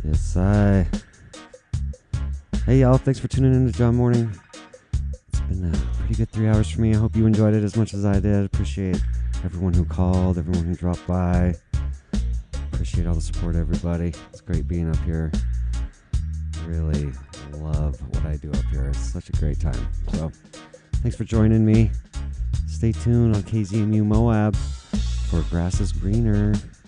Yes, I. Hey, y'all. Thanks for tuning in to John Morning. It's been a pretty good 3 hours for me. I hope you enjoyed it as much as I did. Appreciate everyone who called, everyone who dropped by. Appreciate all the support, everybody. It's great being up here. Really love what I do up here. It's such a great time. So, thanks for joining me. Stay tuned on KZMU Moab for Grass is Greener.